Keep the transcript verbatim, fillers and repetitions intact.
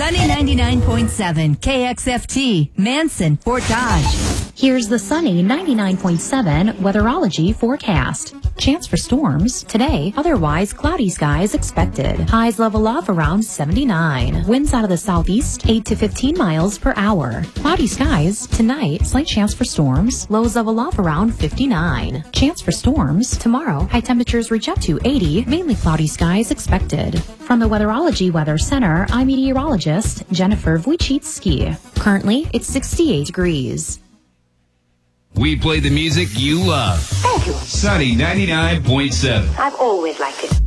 Sunny ninety-nine point seven, K X F T, Manson, Fort Dodge. Here's the Sunny ninety-nine point seven Weatherology forecast. Chance for storms today, otherwise cloudy skies expected. Highs level off around seventy-nine. Winds out of the southeast, eight to fifteen miles per hour. Cloudy skies tonight, slight chance for storms. Lows level off around fifty-nine. Chance for storms tomorrow, high temperatures reach up to eighty, mainly cloudy skies expected. From the Weatherology Weather Center, I'm meteorologist Jennifer Wojcicki. Currently, it's sixty-eight degrees. We play the music you love. Thank you. Sunny ninety-nine point seven. I've always liked it.